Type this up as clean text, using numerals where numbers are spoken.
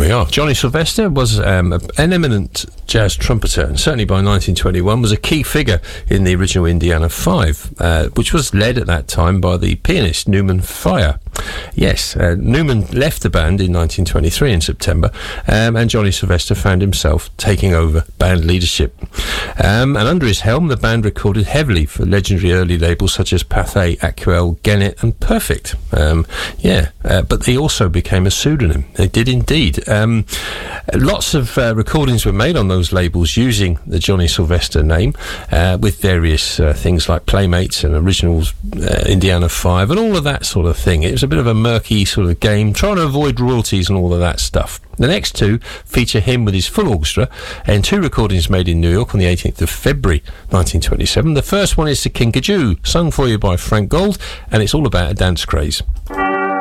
we are. Johnny Sylvester was an eminent jazz trumpeter, and certainly by 1921 was a key figure in the original Indiana Five, which was led at that time by the pianist Newman Fire. Yes, Newman left the band in 1923 in September, and Johnny Sylvester found himself taking over band leadership. And under his helm, the band recorded heavily for legendary early labels such as Pathé, Acquel, Gennett and Perfect. But they also became a pseudonym. They did indeed. Lots of recordings were made on those labels using the Johnny Sylvester name, with various things like Playmates and Originals, Indiana Five and all of that sort of thing. It was a bit of a murky sort of game, trying to avoid royalties and all of that stuff. The next two feature him with his full orchestra and two recordings made in New York on the 18th of February 1927. The first one is the Kinkajou, sung for you by Frank Gold, and it's all about a dance craze.